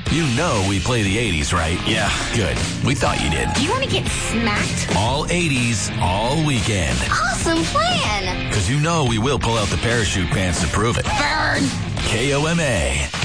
You know we play the 80s, right? Yeah. Good. We thought you did. Do you want to get smacked? All 80s, all weekend. Awesome plan. Because you know we will pull out the parachute pants to prove it. Burn. KOMA.